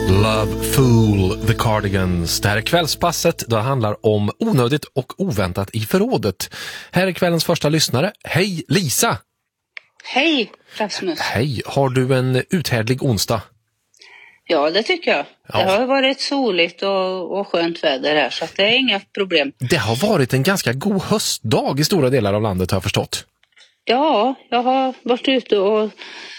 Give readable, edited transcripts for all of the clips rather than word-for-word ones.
Love Fool, The Cardigans. Det här är kvällspasset. Det handlar om onödigt och oväntat i förrådet. Här är kvällens första lyssnare. Hej Lisa! Hej Rasmus! Hej, har du en uthärdlig onsdag? Ja, det tycker jag. Ja. Det har varit soligt och skönt väder här, så att det är inga problem. Det har varit en ganska god höstdag i stora delar av landet, har jag förstått. Ja, jag har varit ute och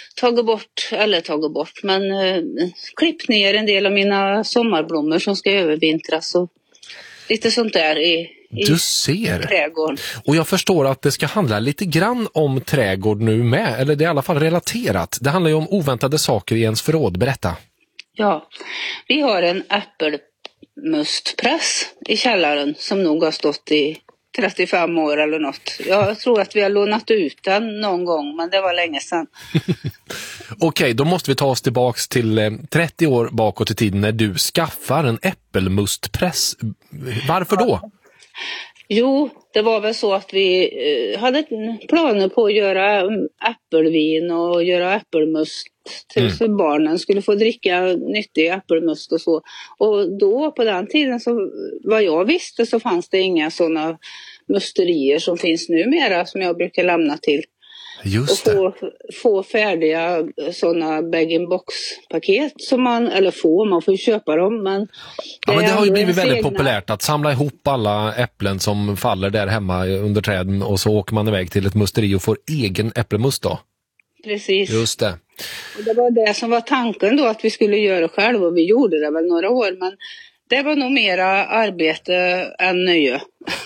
klippt ner en del av mina sommarblommor som ska övervintras och lite sånt där i Du ser. Trädgården. Och jag förstår att det ska handla lite grann om trädgård nu med, eller det är i alla fall relaterat. Det handlar ju om oväntade saker i ens förråd. Berätta. Ja, vi har en äppelmustpress i källaren som nog har stått i 35 år eller något. Jag tror att vi har lånat ut den någon gång, men det var länge sedan. Okej, då måste vi ta oss tillbaks till 30 år bakåt i tiden när du skaffar en äppelmustpress. Varför då? Jo, det var väl så att vi hade planer på att göra äppelvin och göra äppelmust till så barnen skulle få dricka nyttig äppelmust och så. Och då på den tiden, så vad jag visste, så fanns det inga sådana musterier som finns numera som jag brukar lämna till. Just det. Och få färdiga sådana bag-in-box-paket som man får ju köpa dem. Men det har ju blivit väldigt populärt att samla ihop alla äpplen som faller där hemma under träden och så åker man iväg till ett musteri och får egen äppelmust då. Precis. Just det. Och det var det som var tanken då, att vi skulle göra själv, och vi gjorde det väl några år, men det var nog mera arbete än nöje.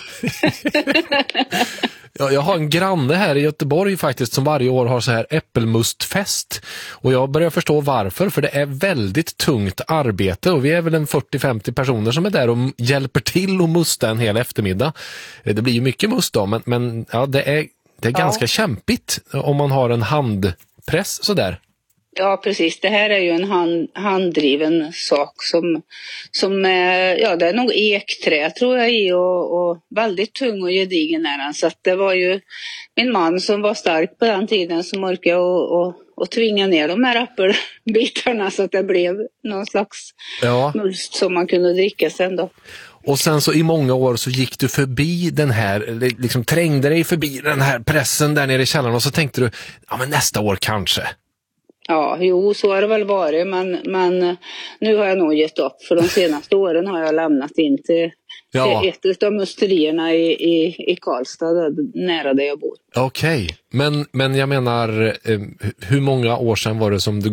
Ja, jag har en granne här i Göteborg faktiskt som varje år har så här äppelmustfest. Och jag börjar förstå varför, för det är väldigt tungt arbete och vi är väl en 40-50 personer som är där och hjälper till att musta en hel eftermiddag. Det blir ju mycket must då, men ja, det är ganska kämpigt om man har en handpress sådär. Ja, precis. Det här är ju en handdriven sak som är, det är nog ekträ tror jag i, och väldigt tung och gedigen är den. Så att det var ju min man som var stark på den tiden som orkade och tvinga ner de här äppelbitarna så att det blev någon slags must som man kunde dricka sen då. Och sen så i många år så gick du förbi den här, liksom trängde dig förbi den här pressen där nere i källaren och så tänkte du, ja men nästa år kanske. Ja, jo, så har det väl varit, men nu har jag nog gett upp, för de senaste åren har jag lämnat in till ett av musterierna i Karlstad, nära där jag bor. Okej, men jag menar, hur många år sedan var det som du